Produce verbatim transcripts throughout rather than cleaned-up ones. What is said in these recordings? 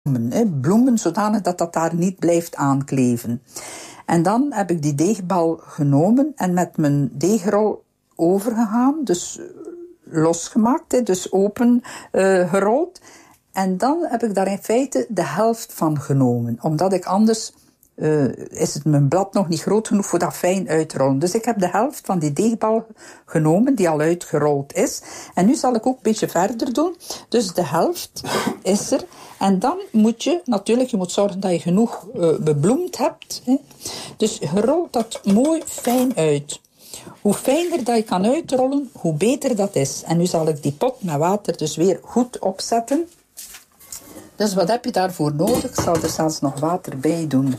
bloemen, zodanig dat dat daar niet blijft aankleven. En dan heb ik die deegbal genomen en met mijn deegrol overgegaan, dus losgemaakt, dus open uh, gerold. En dan heb ik daar in feite de helft van genomen, omdat ik anders uh, is het mijn blad nog niet groot genoeg voor dat fijn uitrollen. Dus ik heb de helft van die deegbal genomen, die al uitgerold is. En nu zal ik ook een beetje verder doen. Dus de helft is er. En dan moet je, natuurlijk, je moet zorgen dat je genoeg uh, bebloemd hebt. Hè. Dus je rolt dat mooi fijn uit. Hoe fijner dat je kan uitrollen, hoe beter dat is. En nu zal ik die pot met water dus weer goed opzetten. Dus wat heb je daarvoor nodig? Ik zal er zelfs nog water bij doen.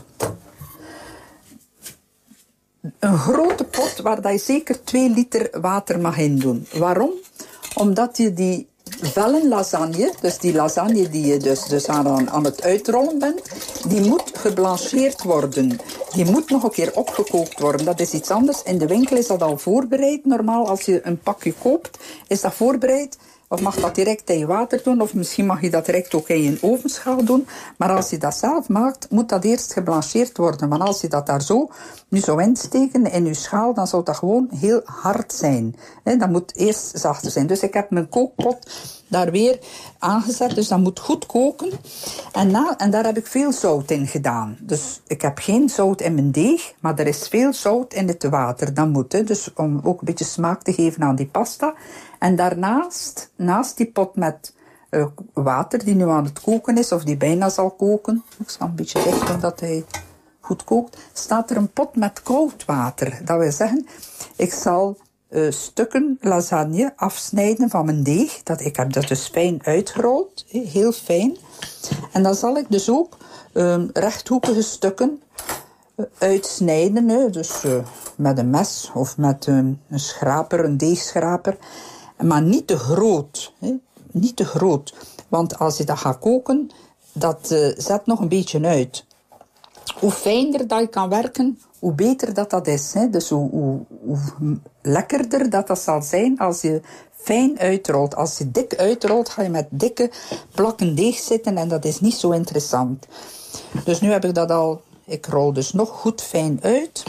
Een grote pot waar dat je zeker twee liter water mag in doen. Waarom? Omdat je die vellen lasagne, dus die lasagne die je dus, dus aan, aan het uitrollen bent, die moet geblancheerd worden. Die moet nog een keer opgekookt worden. Dat is iets anders. In de winkel is dat al voorbereid. Normaal, als je een pakje koopt, is dat voorbereid. Of mag dat direct in je water doen, of misschien mag je dat direct ook in je ovenschaal doen. Maar als je dat zelf maakt, moet dat eerst geblancheerd worden. Want als je dat daar zo nu zou insteken in je schaal, dan zou dat gewoon heel hard zijn. He, dat moet eerst zachter zijn. Dus ik heb mijn kookpot daar weer aangezet, dus dat moet goed koken. En, na, en daar heb ik veel zout in gedaan. Dus ik heb geen zout in mijn deeg, maar er is veel zout in het water. Dat moet, he. Dus om ook een beetje smaak te geven aan die pasta. En daarnaast, naast die pot met uh, water die nu aan het koken is, of die bijna zal koken, ik zal een beetje dicht dat hij goed kookt, staat er een pot met koud water. Dat wil zeggen, ik zal uh, stukken lasagne afsnijden van mijn deeg. Dat, ik heb dat dus fijn uitgerold, heel fijn. En dan zal ik dus ook uh, rechthoekige stukken uh, uitsnijden, hè, dus uh, met een mes of met uh, een schraper, een deegschraper. Maar niet te groot. Hè? Niet te groot. Want als je dat gaat koken, dat uh, zet nog een beetje uit. Hoe fijner dat je kan werken, hoe beter dat dat is. Hè? Dus hoe, hoe, hoe lekkerder dat dat zal zijn als je fijn uitrolt. Als je dik uitrolt, ga je met dikke plakken deeg zitten en dat is niet zo interessant. Dus nu heb ik dat al... Ik rol dus nog goed fijn uit.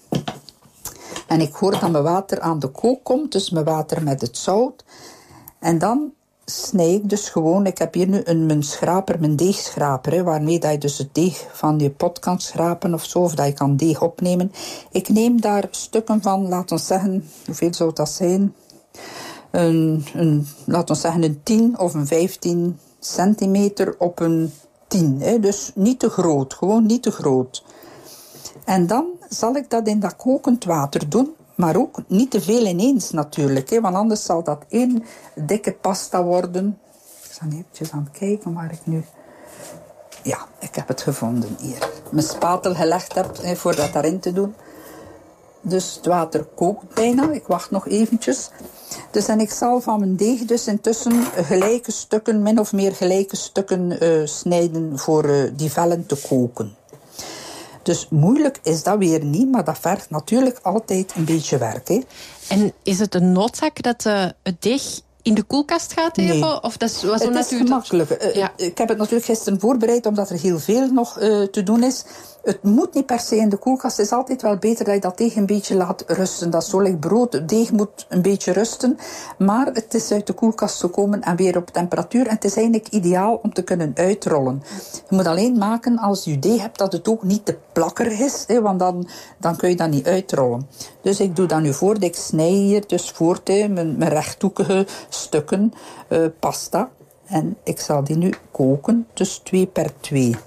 En ik hoor dat mijn water aan de kook komt, dus mijn water met het zout. En dan snij ik dus gewoon, ik heb hier nu een, mijn schraper, mijn deegschraper, hè, waarmee dat je dus het deeg van je pot kan schrapen of zo, of dat je kan deeg opnemen. Ik neem daar stukken van, laat ons zeggen, hoeveel zou dat zijn? Een, een, laat ons zeggen een tien of een vijftien centimeter op een tien. Hè, dus niet te groot, gewoon niet te groot. En dan zal ik dat in dat kokend water doen. Maar ook niet te veel ineens natuurlijk. Hè, want anders zal dat één dikke pasta worden. Ik zal eventjes aan het kijken waar ik nu... Ja, ik heb het gevonden hier. Mijn spatel gelegd heb hè, voor dat daarin te doen. Dus het water kookt bijna. Ik wacht nog eventjes. Dus en ik zal van mijn deeg dus intussen gelijke stukken, min of meer gelijke stukken uh, snijden voor uh, die vellen te koken. Dus moeilijk is dat weer niet, maar dat vergt natuurlijk altijd een beetje werk. Hè. En is het een noodzaak dat uh, het deeg in de koelkast gaat even? Nee. Of dat is, was het is gemakkelijk. Uh, ja. Ik heb het natuurlijk gisteren voorbereid, omdat er heel veel nog uh, te doen is. Het moet niet per se in de koelkast. Het is altijd wel beter dat je dat deeg een beetje laat rusten. Dat is zo licht brood. Het deeg moet een beetje rusten. Maar het is uit de koelkast gekomen en weer op temperatuur. En het is eigenlijk ideaal om te kunnen uitrollen. Je moet alleen maken als je deeg hebt dat het ook niet te plakkerig is. Hè, want dan, dan kun je dat niet uitrollen. Dus ik doe dat nu voort. Ik snij hier dus voort hè, mijn, mijn rechthoekige stukken uh, pasta. En ik zal die nu koken. Dus twee per twee.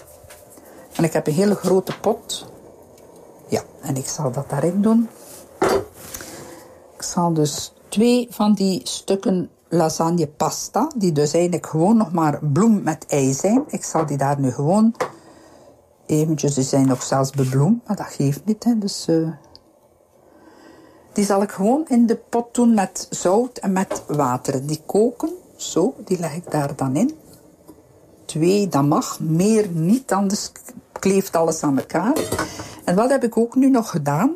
En ik heb een hele grote pot. Ja, en ik zal dat daarin doen. Ik zal dus twee van die stukken lasagne pasta, die dus eigenlijk gewoon nog maar bloem met ei zijn. Ik zal die daar nu gewoon eventjes, die zijn nog zelfs bebloemd, maar dat geeft niet. Hè. Dus, uh, die zal ik gewoon in de pot doen met zout en met water. Die koken, zo, die leg ik daar dan in. Twee, dat mag, meer niet, anders kleeft alles aan elkaar. En wat heb ik ook nu nog gedaan?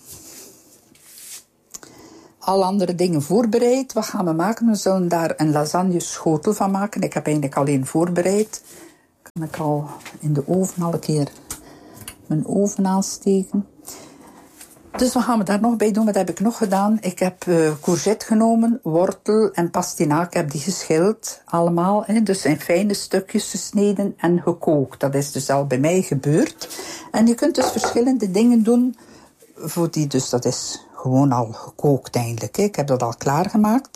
Al andere dingen voorbereid. Wat gaan we maken? We zullen daar een lasagne schotel van maken. Ik heb eigenlijk alleen voorbereid. Dan kan ik al in de oven al een keer mijn oven aansteken. Dus wat gaan we daar nog bij doen? Wat heb ik nog gedaan? Ik heb uh, courgette genomen, wortel en pastinaak. Ik heb die geschild, allemaal. Hè, dus in fijne stukjes gesneden en gekookt. Dat is dus al bij mij gebeurd. En je kunt dus verschillende dingen doen voor die. Dus dat is gewoon al gekookt eigenlijk. Hè. Ik heb dat al klaargemaakt.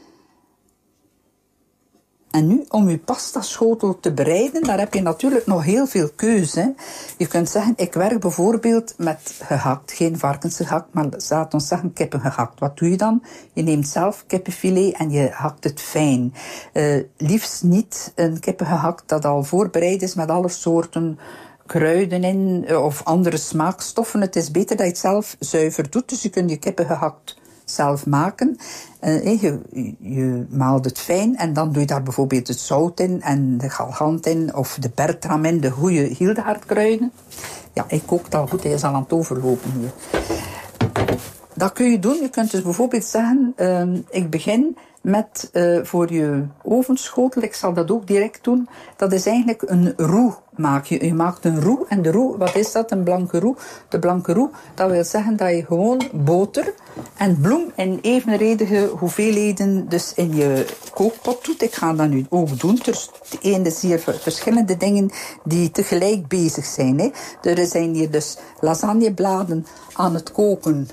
En nu, om je pastaschotel te bereiden, daar heb je natuurlijk nog heel veel keuze. Hè. Je kunt zeggen, ik werk bijvoorbeeld met gehakt. Geen varkensgehakt, maar laat ons zeggen kippengehakt. Wat doe je dan? Je neemt zelf kippenfilet en je hakt het fijn. Uh, liefst niet een kippengehakt dat al voorbereid is met alle soorten kruiden in of andere smaakstoffen. Het is beter dat je het zelf zuiver doet. Dus je kunt je kippengehakt zelf maken. Uh, je, je maalt het fijn en dan doe je daar bijvoorbeeld het zout in en de galgant in of de bertram in, de goede Hildegaardkruiden. Ja, ik kook het al goed, hij is al aan het overlopen hier. Dat kun je doen. Je kunt dus bijvoorbeeld zeggen, uh, ik begin met uh, voor je ovenschotel, ik zal dat ook direct doen, dat is eigenlijk een roux maak je. Je maakt een roux en de roux, wat is dat? Een blanke roux. De blanke roux, dat wil zeggen dat je gewoon boter en bloem in evenredige hoeveelheden dus in je kookpot doet. Ik ga dat nu ook doen. Er zijn hier verschillende dingen die tegelijk bezig zijn. Hè. Er zijn hier dus lasagnebladen aan het koken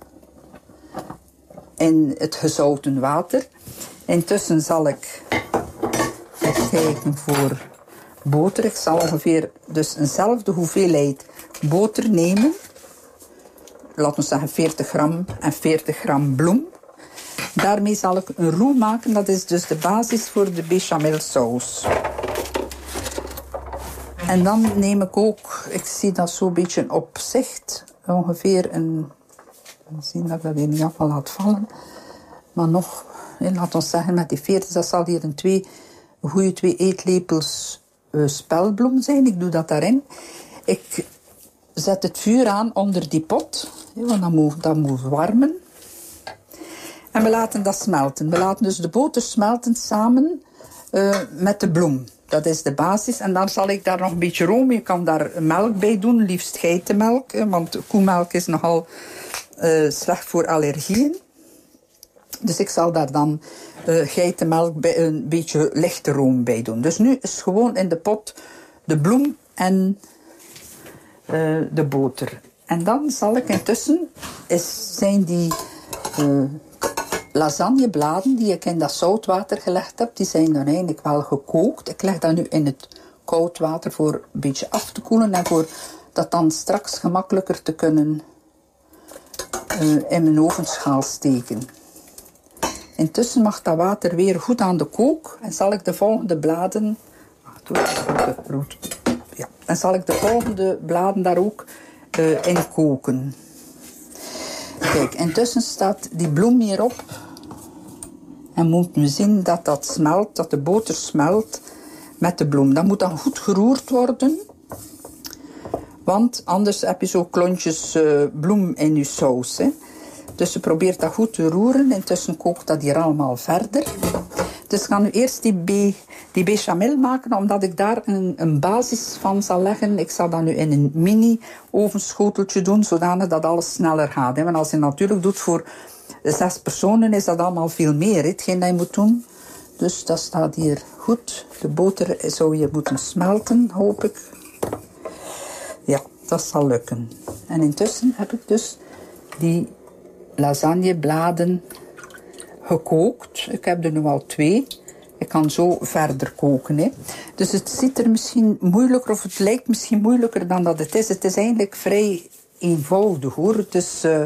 in het gezouten water. Intussen zal ik even kijken voor boter. Ik zal ongeveer dus eenzelfde hoeveelheid boter nemen. Laten we zeggen veertig gram en veertig gram bloem. Daarmee zal ik een roux maken. Dat is dus de basis voor de bechamelsaus. En dan neem ik ook, ik zie dat zo'n beetje op zicht, ongeveer een, zien dat ik dat hier niet af laat vallen, maar nog, laten we zeggen met die veertig, dat zal hier een twee, goede twee eetlepels uh, spelbloem zijn. Ik doe dat daarin. Ik zet het vuur aan onder die pot, want dat moet, dat moet warmen. En we laten dat smelten. We laten dus de boter smelten samen uh, met de bloem. Dat is de basis. En dan zal ik daar nog een beetje room. Je kan daar melk bij doen, liefst geitenmelk. Want koemelk is nogal uh, slecht voor allergieën. Dus ik zal daar dan uh, geitenmelk bij een beetje lichte room bij doen. Dus nu is gewoon in de pot de bloem en uh, de boter. En dan zal ik intussen, is, zijn die uh, lasagnebladen die ik in dat zoutwater gelegd heb, die zijn dan eigenlijk wel gekookt. Ik leg dat nu in het koud water voor een beetje af te koelen en voor dat dan straks gemakkelijker te kunnen uh, in mijn ovenschaal steken. Intussen mag dat water weer goed aan de kook en zal ik de volgende bladen, ja, en zal ik de volgende bladen daar ook uh, in koken. Kijk, intussen staat die bloem hierop. En moet nu zien dat dat smelt, dat de boter smelt met de bloem. Dat moet dan goed geroerd worden. Want anders heb je zo klontjes uh, bloem in je saus. Hè. Dus je probeert dat goed te roeren. Intussen kookt dat hier allemaal verder. Dus ik ga nu eerst die, be, die bechamel maken, omdat ik daar een, een basis van zal leggen. Ik zal dat nu in een mini ovenschoteltje doen, zodanig dat alles sneller gaat. Hè. Want als je natuurlijk doet voor zes personen, is dat allemaal veel meer, hè, hetgeen dat je moet doen. Dus dat staat hier goed. De boter zou hier moeten smelten, hoop ik. Ja, dat zal lukken. En intussen heb ik dus die lasagnebladen gekookt. Ik heb er nu al twee. Ik kan zo verder koken. Hè. Dus het ziet er misschien moeilijker, of het lijkt misschien moeilijker dan dat het is. Het is eigenlijk vrij eenvoudig, hoor. Dus, uh,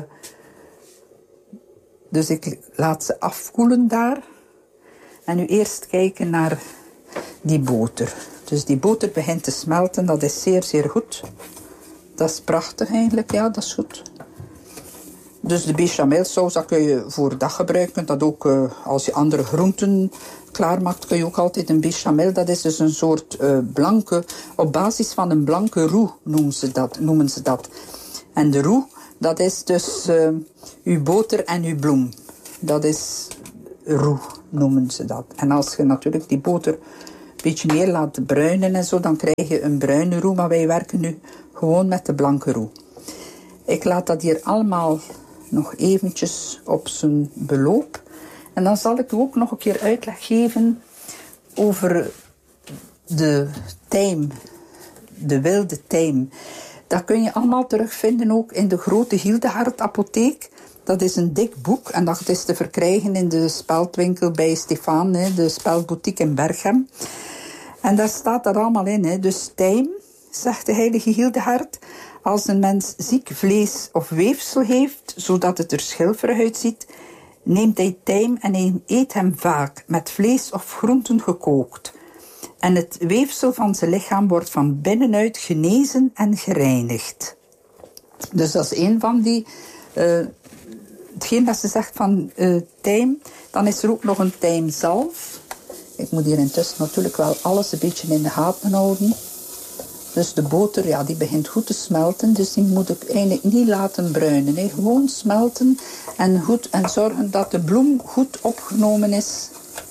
dus ik laat ze afkoelen daar. En nu eerst kijken naar die boter. Dus die boter begint te smelten. Dat is zeer, zeer goed. Dat is prachtig eigenlijk. Ja, dat is goed. Dus de bechamelsaus, dat kun je voor dag gebruiken. Je kunt dat ook, uh, als je andere groenten klaarmaakt, kun je ook altijd een bechamel. Dat is dus een soort uh, blanke, op basis van een blanke roux noemen ze dat. Noemen ze dat. En de roux, dat is dus uh, uw boter en uw bloem. Dat is roux, noemen ze dat. En als je natuurlijk die boter beetje meer laat bruinen en zo, dan krijg je een bruine roe. Maar wij werken nu gewoon met de blanke roe. Ik laat dat hier allemaal nog eventjes op zijn beloop. En dan zal ik u ook nog een keer uitleg geven over de tijm, de wilde tijm. Dat kun je allemaal terugvinden ook in de grote Hildegard apotheek. Dat is een dik boek en dat is te verkrijgen in de speldwinkel bij Stefan, de speldboutique in Berchem. En daar staat dat allemaal in. Hè. Dus tijm, zegt de heilige Hildegard, als een mens ziek vlees of weefsel heeft, zodat het er schilferig uitziet, neemt hij tijm en hij eet hem vaak met vlees of groenten gekookt. En het weefsel van zijn lichaam wordt van binnenuit genezen en gereinigd. Dus dat is een van die... Uh, hetgeen dat ze zegt van uh, tijm. Dan is er ook nog een tijmzalf. Ik moet hier intussen natuurlijk wel alles een beetje in de gaten houden. Dus de boter, ja, die begint goed te smelten. Dus die moet ik eigenlijk niet laten bruinen. Hè. Gewoon smelten en, goed, en zorgen dat de bloem goed opgenomen is.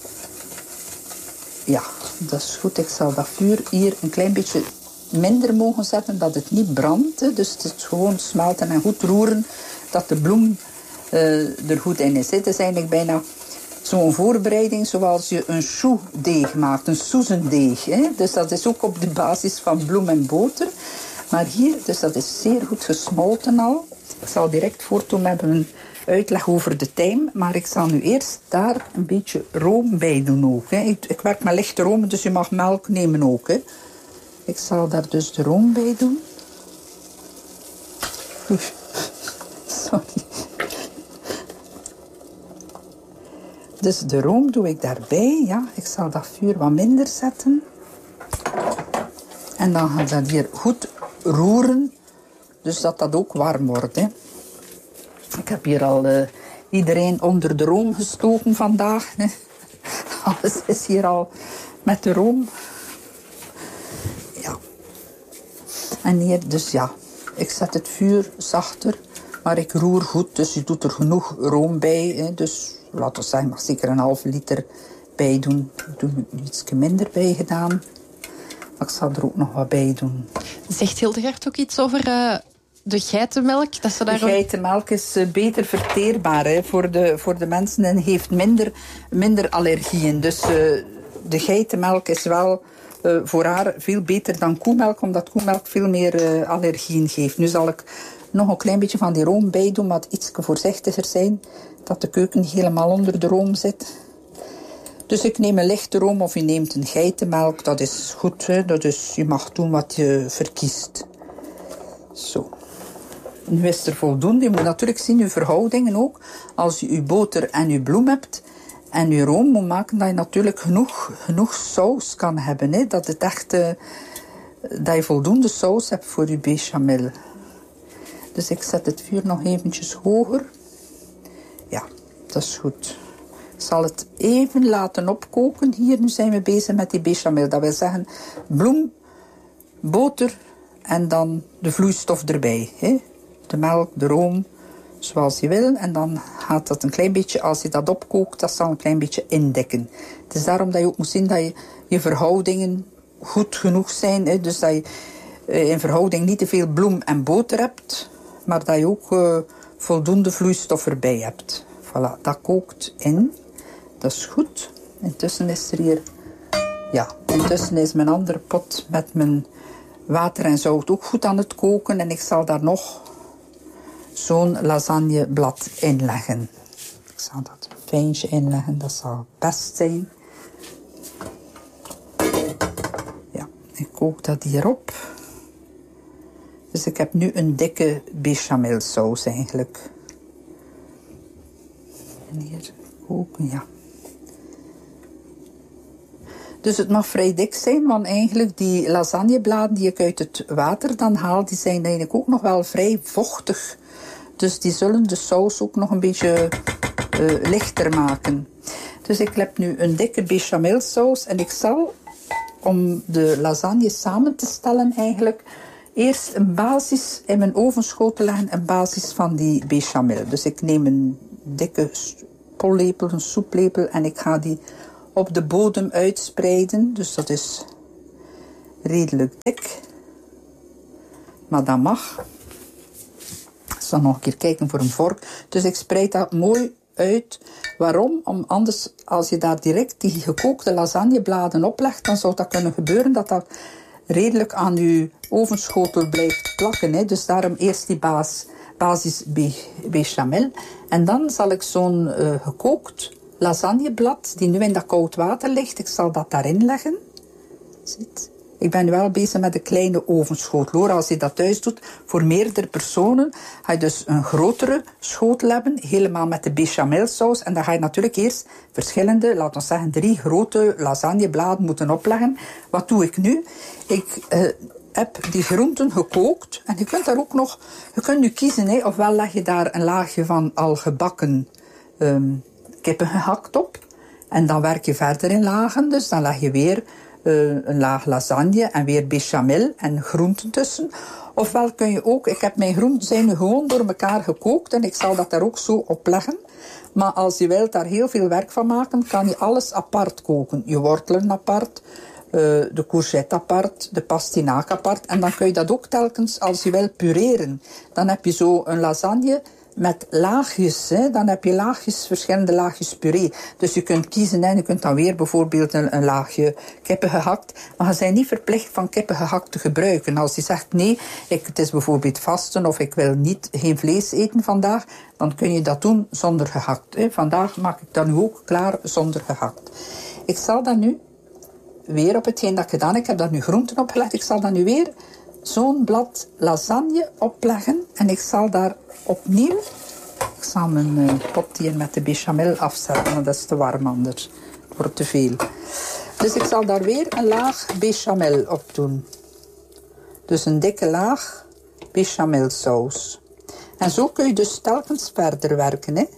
Ja, dat is goed. Ik zal dat vuur hier een klein beetje minder mogen zetten, dat het niet brandt. Hè. Dus het is gewoon smelten en goed roeren, dat de bloem uh, er goed in is. Het is eigenlijk bijna zo'n voorbereiding zoals je een choux-deeg maakt, een soezendeeg. Hè. Dus dat is ook op de basis van bloem en boter. Maar hier, dus dat is zeer goed gesmolten al. Ik zal direct voortdoen met een uitleg over de tijm, maar ik zal nu eerst daar een beetje room bij doen ook. Hè. Ik, ik werk met lichte room, dus je mag melk nemen ook. Hè. Ik zal daar dus de room bij doen. Oei. Sorry. Dus de room doe ik daarbij. Ja, ik zal dat vuur wat minder zetten. En dan ga ik dat hier goed roeren. Dus dat dat ook warm wordt. Hè. Ik heb hier al uh, iedereen onder de room gestoken vandaag. Hè. Alles is hier al met de room. Ja. En hier, dus ja, ik zet het vuur zachter. Maar ik roer goed, dus je doet er genoeg room bij. Hè. Dus laten we zeggen, mag zeker een half liter bij doen. Ik doe er iets minder bij gedaan. Maar ik zal er ook nog wat bij doen. Zegt Hildegard ook iets over uh, de geitenmelk? Dat ze daar de geitenmelk is uh, beter verteerbaar hè, voor, de, voor de mensen en heeft minder, minder allergieën. Dus uh, de geitenmelk is wel uh, voor haar veel beter dan koemelk, omdat koemelk veel meer uh, allergieën geeft. Nu zal ik nog een klein beetje van die room bij doen, maar iets voorzichtiger zijn, dat de keuken niet helemaal onder de room zit. Dus ik neem een lichte room of je neemt een geitenmelk. Dat is goed, hè? Dat is, je mag doen wat je verkiest. Zo. Nu is er voldoende. Je moet natuurlijk zien, je verhoudingen ook. Als je je boter en je bloem hebt en je room moet maken, dat je natuurlijk genoeg, genoeg saus kan hebben. Hè? Dat, het echt, uh, dat je voldoende saus hebt voor je béchamel. Dus ik zet het vuur nog eventjes hoger. Ja, dat is goed. Ik zal het even laten opkoken. Hier, nu zijn we bezig met die béchamel. Dat wil zeggen bloem, boter en dan de vloeistof erbij. Hè? De melk, de room, zoals je wil. En dan gaat dat een klein beetje, als je dat opkookt, dat zal een klein beetje indekken. Het is daarom dat je ook moet zien dat je, je verhoudingen goed genoeg zijn. Hè? Dus dat je in verhouding niet te veel bloem en boter hebt, maar dat je ook uh, voldoende vloeistof erbij hebt. Voilà, dat kookt in. Dat is goed. Intussen is er hier... Ja, intussen is mijn andere pot met mijn water en zout ook goed aan het koken. En ik zal daar nog zo'n lasagneblad inleggen. Ik zal dat fijntje inleggen, dat zal best zijn. Ja, ik kook dat hierop. Dus ik heb nu een dikke bechamelsaus eigenlijk. En hier koken, ja. Dus het mag vrij dik zijn, want eigenlijk die lasagnebladen die ik uit het water dan haal, die zijn eigenlijk ook nog wel vrij vochtig. Dus die zullen de saus ook nog een beetje uh, lichter maken. Dus ik heb nu een dikke bechamelsaus en ik zal, om de lasagne samen te stellen eigenlijk, eerst een basis in mijn ovenschotel leggen, een basis van die bechamel. Dus ik neem een dikke pollepel, een soeplepel en ik ga die op de bodem uitspreiden. Dus dat is redelijk dik. Maar dat mag. Ik zal nog een keer kijken voor een vork. Dus ik spreid dat mooi uit. Waarom? Om anders, als je daar direct die gekookte lasagnebladen oplegt, dan zou dat kunnen gebeuren dat dat redelijk aan je ovenschotel blijft plakken. Hè. Dus daarom eerst die baas, basis bechamel. En dan zal ik zo'n uh, gekookt lasagneblad, die nu in dat koud water ligt, ik zal dat daarin leggen. Zit. Ik ben nu wel bezig met een kleine ovenschotel, hoor. Als je dat thuis doet, voor meerdere personen, ga je dus een grotere schotel hebben, helemaal met de bechamelsaus. En dan ga je natuurlijk eerst verschillende, laten we zeggen, drie grote lasagnebladen moeten opleggen. Wat doe ik nu? Ik uh, heb die groenten gekookt. En je kunt daar ook nog, je kunt nu kiezen, hè, ofwel leg je daar een laagje van al gebakken um, kippen gehakt op. En dan werk je verder in lagen, dus dan leg je weer Uh, een laag lasagne en weer bechamel en groenten tussen. Ofwel kun je ook, ik heb mijn groenten zijn nu gewoon door elkaar gekookt en ik zal dat daar ook zo op leggen. Maar als je wilt daar heel veel werk van maken, kan je alles apart koken. Je wortelen apart, uh, de courgette apart, de pastinaak apart. En dan kun je dat ook telkens, als je wilt, pureren. Dan heb je zo een lasagne met laagjes, hè. Dan heb je laagjes, verschillende laagjes puree. Dus je kunt kiezen, hè. Je kunt dan weer bijvoorbeeld een, een laagje kippengehakt. Maar je bent niet verplicht van kippengehakt te gebruiken. Als je zegt, nee, ik, het is bijvoorbeeld vasten of ik wil niet, geen vlees eten vandaag, dan kun je dat doen zonder gehakt. Hè. Vandaag maak ik dat nu ook klaar zonder gehakt. Ik zal dat nu weer op hetgeen dat ik gedaan heb. Ik heb daar nu groenten opgelegd. Ik zal dat nu weer zo'n blad lasagne opleggen. En ik zal daar opnieuw, ik zal mijn uh, pot hier met de bechamel afzetten, want dat is te warm anders. Het wordt te veel. Dus ik zal daar weer een laag bechamel op doen. Dus een dikke laag bechamelsaus. En zo kun je dus telkens verder werken, hè.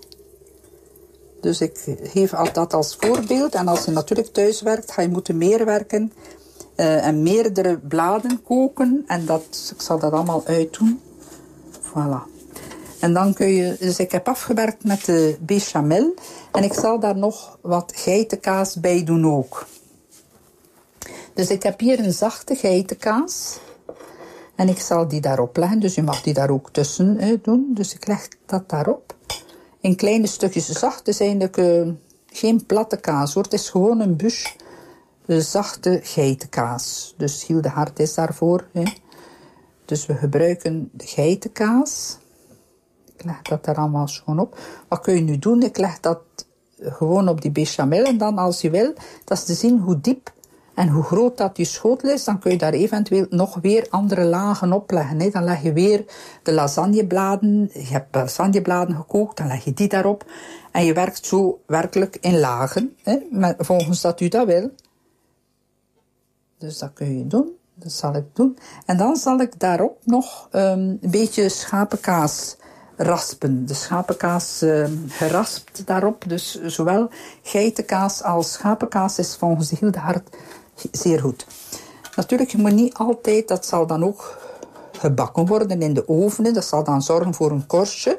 Dus ik geef dat als voorbeeld. En als je natuurlijk thuis werkt, ga je moeten meer werken. Uh, en meerdere bladen koken. En dat, ik zal dat allemaal uitdoen. Voilà. En dan kun je, dus ik heb afgewerkt met de bechamel. En ik zal daar nog wat geitenkaas bij doen ook. Dus ik heb hier een zachte geitenkaas. En ik zal die daarop leggen. Dus je mag die daar ook tussen uh, doen. Dus ik leg dat daarop. In kleine stukjes zacht. Het is eigenlijk uh, geen platte kaas hoor. Het is gewoon een bûche. De zachte geitenkaas. Dus Giel de Hart is daarvoor. Hè. Dus we gebruiken de geitenkaas. Ik leg dat daar allemaal schoon op. Wat kun je nu doen? Ik leg dat gewoon op die bechamel. En dan als je wil, dat is te zien hoe diep en hoe groot dat je schotel is. Dan kun je daar eventueel nog weer andere lagen op leggen. Hè. Dan leg je weer de lasagnebladen. Je hebt lasagnebladen gekookt. Dan leg je die daarop. En je werkt zo werkelijk in lagen. Hè, volgens dat u dat wil. Dus dat kun je doen. Dat zal ik doen. En dan zal ik daarop nog um, een beetje schapenkaas raspen. De schapenkaas um, geraspt daarop. Dus zowel geitenkaas als schapenkaas is volgens de Giel de Hart zeer goed. Natuurlijk, je moet niet altijd, dat zal dan ook gebakken worden in de oven. Dat zal dan zorgen voor een korstje.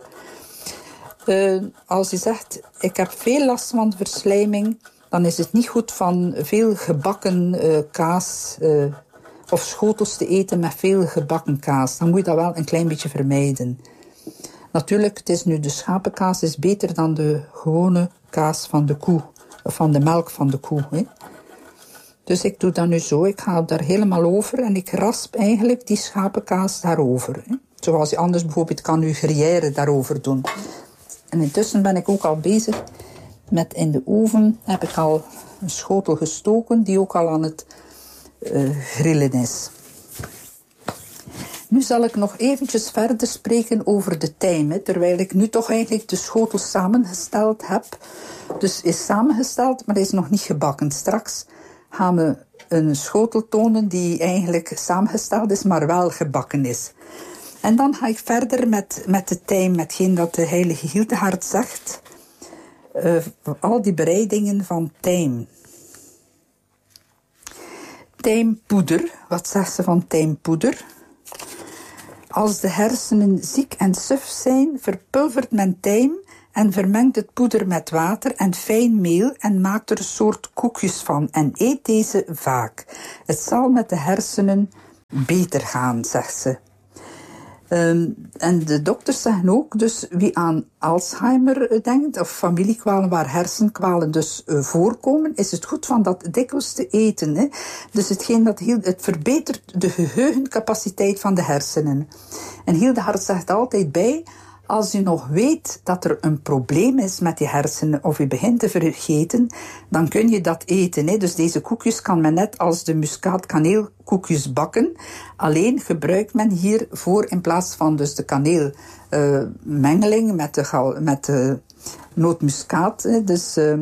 Uh, als je zegt, ik heb veel last van verslijming, dan is het niet goed van veel gebakken uh, kaas uh, of schotels te eten met veel gebakken kaas. Dan moet je dat wel een klein beetje vermijden. Natuurlijk, het is nu de schapenkaas is beter dan de gewone kaas van de koe, van de melk van de koe. Hè. Dus ik doe dat nu zo, ik ga daar helemaal over en ik rasp eigenlijk die schapenkaas daarover. Hè. Zoals je anders bijvoorbeeld kan je gruyère daarover doen. En intussen ben ik ook al bezig met in de oven, heb ik al een schotel gestoken die ook al aan het uh, grillen is. Nu zal ik nog eventjes verder spreken over de tijm, hè, terwijl ik nu toch eigenlijk de schotel samengesteld heb. Dus is samengesteld, maar is nog niet gebakken. Straks gaan we een schotel tonen die eigenlijk samengesteld is, maar wel gebakken is. En dan ga ik verder met, met de tijm, metgeen dat de heilige Giel de Hart zegt. Uh, al die bereidingen van tijm. Tijmpoeder, wat zegt ze van tijmpoeder? Als de hersenen ziek en suf zijn, verpulvert men tijm en vermengt het poeder met water en fijn meel en maakt er een soort koekjes van en eet deze vaak. Het zal met de hersenen beter gaan, zegt ze. Um, en de dokters zeggen ook, dus wie aan Alzheimer denkt, of familiekwalen waar hersenkwalen dus uh, voorkomen, is het goed van dat dikwijls te eten. Hè? Dus hetgeen dat heel, het verbetert de geheugencapaciteit van de hersenen. En Hildegard zegt altijd bij, als u nog weet dat er een probleem is met die hersenen of u begint te vergeten, dan kun je dat eten. Hè. Dus deze koekjes kan men net als de muskaatkaneelkoekjes bakken. Alleen gebruikt men hiervoor in plaats van dus de kaneelmengeling uh, met de, met de nootmuskaat. Hè. Dus uh,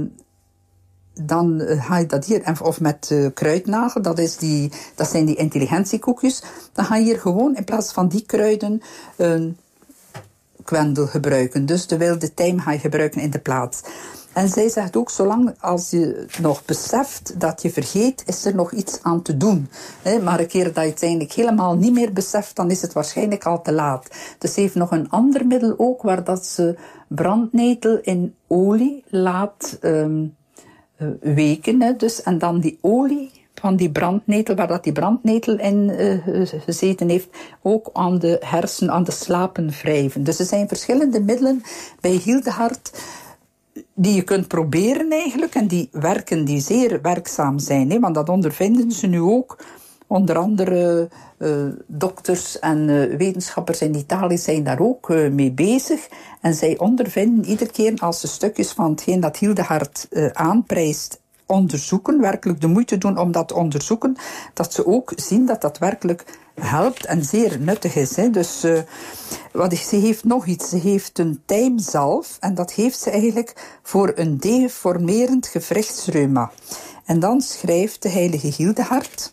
dan uh, ga je dat hier, of met uh, kruidnagel, dat, is die, dat zijn die intelligentiekoekjes. Dan ga je hier gewoon in plaats van die kruiden een kwendel gebruiken. Dus de wilde tijm ga je gebruiken in de plaats. En zij zegt ook, zolang als je nog beseft dat je vergeet, is er nog iets aan te doen. Maar een keer dat je het eigenlijk helemaal niet meer beseft, dan is het waarschijnlijk al te laat. Dus ze heeft nog een ander middel ook, waar dat ze brandnetel in olie laat um, weken. Hè. Dus, en dan die olie van die brandnetel, waar dat die brandnetel in uh, gezeten heeft, ook aan de hersen, aan de slapen wrijven. Dus er zijn verschillende middelen bij Hildegard die je kunt proberen eigenlijk, en die werken, die zeer werkzaam zijn. Hè, want dat ondervinden ze nu ook. Onder andere uh, dokters en uh, wetenschappers in Italië zijn daar ook uh, mee bezig. En zij ondervinden iedere keer als ze stukjes van hetgeen dat Hildegard uh, aanprijst onderzoeken, werkelijk de moeite doen om dat te onderzoeken, dat ze ook zien dat dat werkelijk helpt en zeer nuttig is. Hè. Dus uh, wat, ze heeft nog iets. Ze heeft een tijmzalf en dat heeft ze eigenlijk voor een deformerend gewrichtsreuma. En dan schrijft de heilige Hildegard: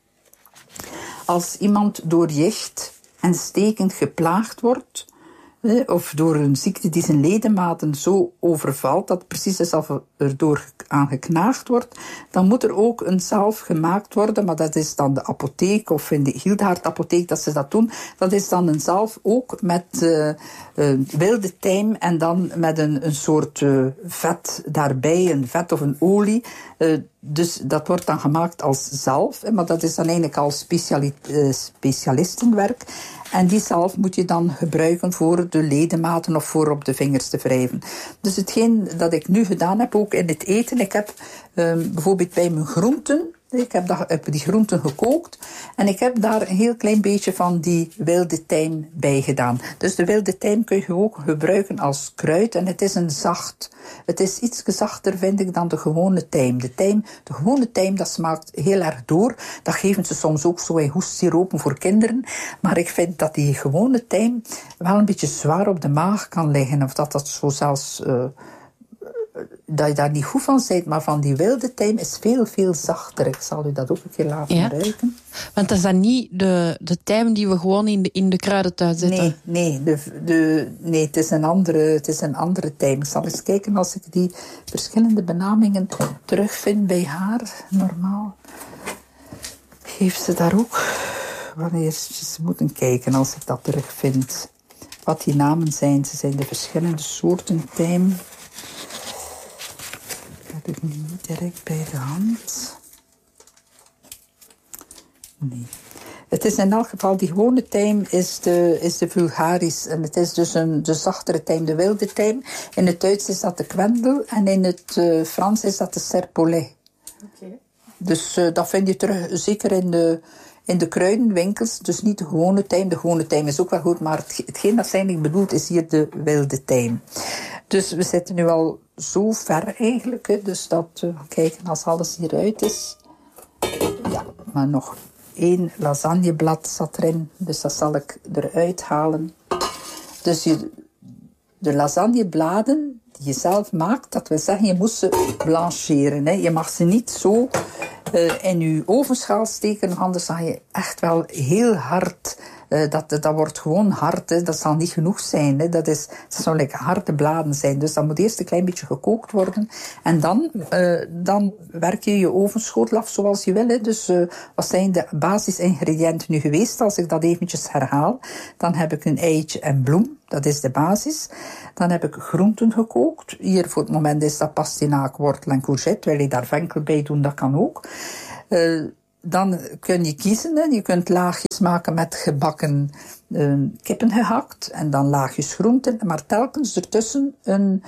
als iemand door jicht en steken geplaagd wordt, of door een ziekte die zijn ledematen zo overvalt, dat het precies is alsof er door aan geknaagd wordt, dan moet er ook een zalf gemaakt worden, maar dat is dan de apotheek, of in de Hildegard apotheek dat ze dat doen. Dat is dan een zalf ook met uh, uh, wilde tijm en dan met een, een soort uh, vet daarbij, een vet of een olie. Uh, dus dat wordt dan gemaakt als zalf, maar dat is dan eigenlijk al speciali- uh, specialistenwerk. En die zalf moet je dan gebruiken voor de ledematen of voor op de vingers te wrijven. Dus hetgeen dat ik nu gedaan heb, ook in het eten, ik heb um, bijvoorbeeld bij mijn groenten, ik heb, dat, heb die groenten gekookt en ik heb daar een heel klein beetje van die wilde tijm bij gedaan. Dus de wilde tijm kun je ook gebruiken als kruid en het is een zacht. Het is iets zachter, vind ik, dan de gewone tijm. De tijm, de gewone tijm, dat smaakt heel erg door. Dat geven ze soms ook zo in hoestsiropen voor kinderen. Maar ik vind dat die gewone tijm wel een beetje zwaar op de maag kan liggen. Of dat dat zo zelfs Uh, dat je daar niet goed van bent, maar van die wilde tijm is veel, veel zachter. Ik zal u dat ook een keer laten ja. ruiken. Want dat is dan niet de, de tijm die we gewoon in de, in de kruidentuin zetten? Nee, nee, de, de, nee het, is een andere, het is een andere tijm. Ik zal eens kijken als ik die verschillende benamingen terugvind bij haar. Normaal heeft ze daar ook wanneer ze moeten kijken als ik dat terugvind. Wat die namen zijn. Ze zijn de verschillende soorten tijm. Heb ik niet direct bij de hand. Nee. Het is in elk geval, die gewone tijm is de, is de vulgaris. En het is dus een, de zachtere tijm, de wilde tijm. In het Duits is dat de kwendel en in het uh, Frans is dat de serpolet. Okay. Dus uh, dat vind je terug, zeker in de, in de kruidenwinkels. Dus niet de gewone tijm. De gewone tijm is ook wel goed, maar het, hetgeen dat ze eigenlijk bedoelt is hier de wilde tijm. Dus we zitten nu al zo ver eigenlijk. Hè, dus dat we uh, kijken als alles hieruit is. Ja, maar nog één lasagneblad zat erin. Dus dat zal ik eruit halen. Dus je, de lasagnebladen die je zelf maakt, dat wil zeggen, je moet ze blancheren. Hè. Je mag ze niet zo uh, in je ovenschaal steken, anders ga je echt wel heel hard Uh, dat, dat wordt gewoon hard, hè. Dat zal niet genoeg zijn. Hè. Dat, is, dat zal like harde bladen zijn. Dus dat moet eerst een klein beetje gekookt worden. En dan, uh, dan werk je je ovenschotel af zoals je wil. Hè. Dus uh, wat zijn de basisingrediënten nu geweest? Als ik dat eventjes herhaal, dan heb ik een eitje en bloem. Dat is de basis. Dan heb ik groenten gekookt. Hier voor het moment is dat pastinaak, wortel en courgette. Wil je daar venkel bij doen, dat kan ook. Uh, dan kun je kiezen. Hè. Je kunt laagjes maken met gebakken uh, kippen gehakt. En dan laagjes groenten. Maar telkens ertussen een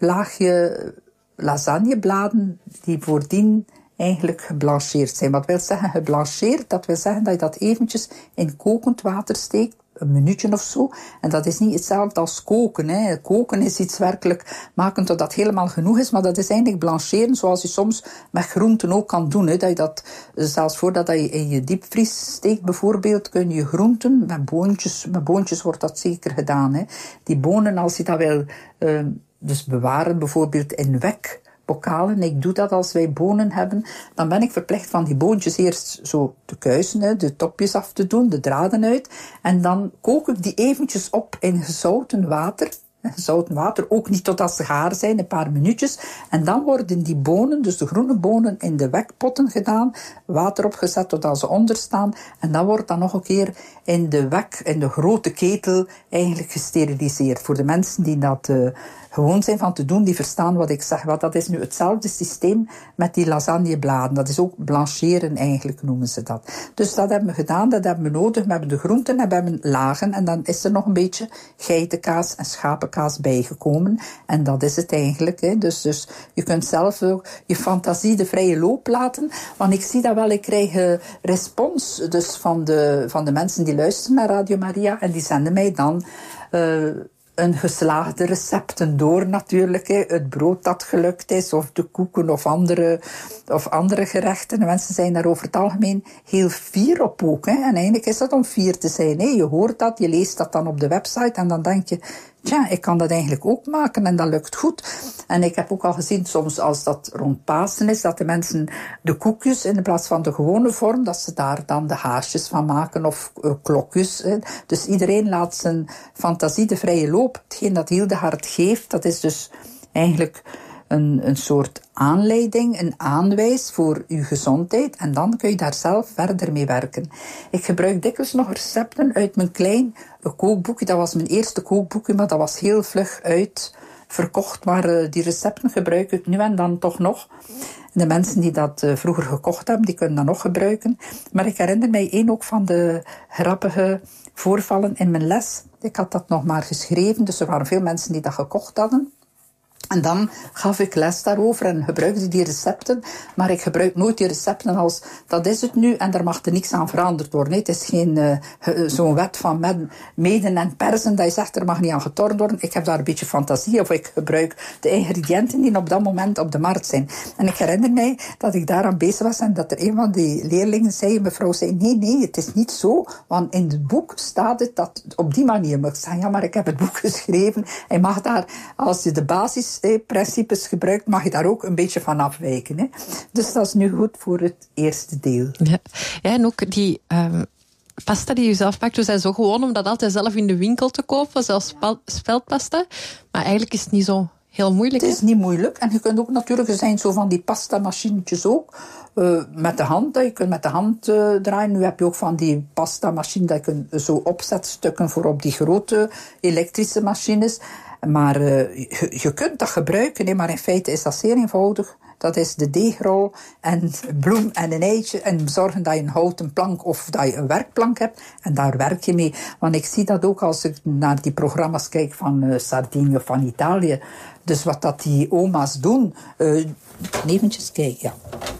laagje lasagnebladen die voordien eigenlijk geblancheerd zijn. Wat wil zeggen geblancheerd? Dat wil zeggen dat je dat eventjes in kokend water steekt. Een minuutje of zo. En dat is niet hetzelfde als koken. Hè. Koken is iets werkelijk maken tot dat helemaal genoeg is. Maar dat is eigenlijk blancheren zoals je soms met groenten ook kan doen. Hè. Dat je dat, zelfs voordat je in je diepvries steekt bijvoorbeeld, kun je groenten, met boontjes, met boontjes wordt dat zeker gedaan. Hè. Die bonen, als je dat wil uh, dus bewaren, bijvoorbeeld in wek, bokalen. Ik doe dat als wij bonen hebben. Dan ben ik verplicht van die boontjes eerst zo te kuisen, de topjes af te doen, de draden uit. En dan kook ik die eventjes op in gezouten water. Gezouten water, ook niet totdat ze gaar zijn, een paar minuutjes. En dan worden die bonen, dus de groene bonen, in de wekpotten gedaan. Water opgezet totdat ze onder staan. En dan wordt dan nog een keer in de wek, in de grote ketel, eigenlijk gesteriliseerd. Voor de mensen die dat uh, gewoon zijn van te doen, die verstaan wat ik zeg. Want dat is nu hetzelfde systeem met die lasagnebladen. Dat is ook blancheren eigenlijk, noemen ze dat. Dus dat hebben we gedaan, dat hebben we nodig. We hebben de groenten en we hebben lagen. En dan is er nog een beetje geitenkaas en schapenkaas bijgekomen. En dat is het eigenlijk. Hè. Dus, dus je kunt zelf ook je fantasie de vrije loop laten. Want ik zie dat wel, ik krijg uh, respons dus van, de, van de mensen die luisteren naar Radio Maria. En die zenden mij dan Uh, een geslaagde recepten door natuurlijk. Hè. Het brood dat gelukt is, of de koeken of andere, of andere gerechten. De mensen zijn daar over het algemeen heel fier op ook. Hè. En eigenlijk is dat om fier te zijn. Hè. Je hoort dat, je leest dat dan op de website en dan denk je, tja, ik kan dat eigenlijk ook maken en dat lukt goed. En ik heb ook al gezien, soms als dat rond Pasen is, dat de mensen de koekjes in plaats van de gewone vorm, dat ze daar dan de haasjes van maken of uh, klokjes. Hè. Dus iedereen laat zijn fantasie de vrije loop. Hetgeen dat Hildegard geeft, dat is dus eigenlijk een, een soort aanleiding, een aanwijs voor uw gezondheid. En dan kun je daar zelf verder mee werken. Ik gebruik dikwijls nog recepten uit mijn klein kookboekje. Dat was mijn eerste kookboekje, maar dat was heel vlug uitverkocht. Maar uh, die recepten gebruik ik nu en dan toch nog. De mensen die dat uh, vroeger gekocht hebben, die kunnen dat nog gebruiken. Maar ik herinner mij één ook van de grappige voorvallen in mijn les. Ik had dat nog maar geschreven, dus er waren veel mensen die dat gekocht hadden. En dan gaf ik les daarover en gebruikte die recepten. Maar ik gebruik nooit die recepten als, dat is het nu en daar mag er niks aan veranderd worden. Het is geen uh, zo'n wet van med- meden en persen dat je zegt er mag niet aan getornd worden. Ik heb daar een beetje fantasie of ik gebruik de ingrediënten die op dat moment op de markt zijn. En ik herinner mij dat ik daaraan bezig was en dat er een van die leerlingen zei, mevrouw zei, nee, nee, het is niet zo, want in het boek staat het dat op die manier. Maar ik zei, ja, maar ik heb het boek geschreven. En mag daar, als je de basis principes gebruikt, mag je daar ook een beetje van afwijken. Hè? Dus dat is nu goed voor het eerste deel. Ja, ja en ook die um, pasta die je zelf pakt, we zijn zo gewoon om dat altijd zelf in de winkel te kopen, zelfs speldpasta. Maar eigenlijk is het niet zo heel moeilijk. Het is hè? niet moeilijk. En je kunt ook natuurlijk, er zijn zo van die pasta machinetjes ook, uh, met de hand. Je kunt met de hand uh, draaien. Nu heb je ook van die pasta machine dat je kunt zo opzetstukken voor op die grote elektrische machines. Maar uh, je, je kunt dat gebruiken, hè, maar in feite is dat zeer eenvoudig. Dat is de deegrol en bloem en een eitje. En zorgen dat je een houten plank of dat je een werkplank hebt. En daar werk je mee. Want ik zie dat ook als ik naar die programma's kijk van uh, Sardinië of van Italië. Dus wat dat die oma's doen. Uh, eventjes kijken, ja.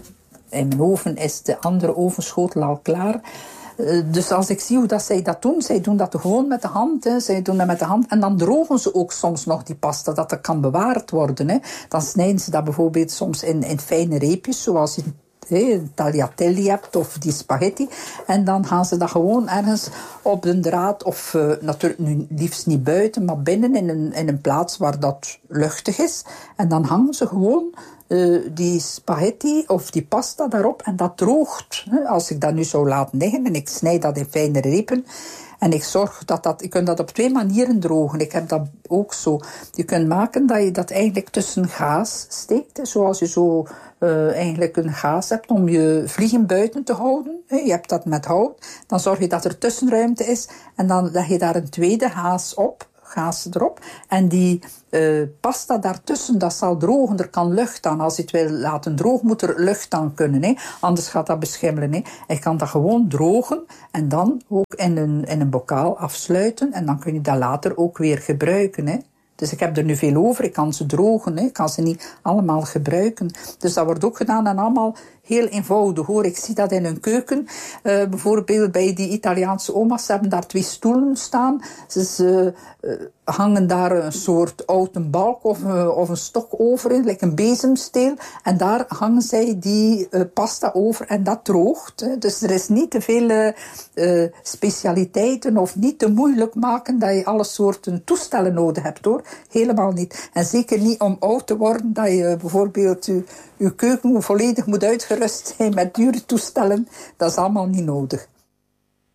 In mijn oven is de andere ovenschotel al klaar. Uh, dus als ik zie hoe dat zij dat doen, zij doen dat gewoon met de hand. Hè. Zij doen dat met de hand. En dan drogen ze ook soms nog die pasta, dat dat kan bewaard worden. Hè. Dan snijden ze dat bijvoorbeeld soms in, in fijne reepjes, zoals je een tagliatelle hebt of die spaghetti. En dan gaan ze dat gewoon ergens op de draad, of uh, natuurlijk nu liefst niet buiten, maar binnen in een, in een plaats waar dat luchtig is. En dan hangen ze gewoon uh, die spaghetti of die pasta daarop en dat droogt. Hè. Als ik dat nu zou laten liggen en ik snijd dat in fijne repen en ik zorg dat dat... Je kunt dat op twee manieren drogen. Ik heb dat ook zo. Je kunt maken dat je dat eigenlijk tussen gaas steekt. Hè, zoals je zo uh, eigenlijk een gaas hebt om je vliegen buiten te houden. Hè. Je hebt dat met hout. Dan zorg je dat er tussenruimte is en dan leg je daar een tweede haas op. Gaas erop. En die uh, pasta daartussen, dat zal drogen. Er kan lucht aan. Als je het wil laten drogen, moet er lucht aan kunnen. Hè. Anders gaat dat beschimmelen. Hè. Je kan dat gewoon drogen en dan ook in een, in een bokaal afsluiten. En dan kun je dat later ook weer gebruiken. Hè. Dus ik heb er nu veel over. Ik kan ze drogen. Hè. Ik kan ze niet allemaal gebruiken. Dus dat wordt ook gedaan en allemaal heel eenvoudig, hoor. Ik zie dat in hun keuken. Uh, bijvoorbeeld bij die Italiaanse oma's. Ze hebben daar twee stoelen staan. Ze, ze uh, hangen daar een soort houten balk of, uh, of een stok over in, like een bezemsteel. En daar hangen zij die uh, pasta over en dat droogt. Hè. Dus er is niet te veel uh, uh, specialiteiten of niet te moeilijk maken dat je alle soorten toestellen nodig hebt, hoor. Helemaal niet. En zeker niet om oud te worden, dat je bijvoorbeeld je, je keuken volledig moet uitgerust zijn met dure toestellen. Dat is allemaal niet nodig.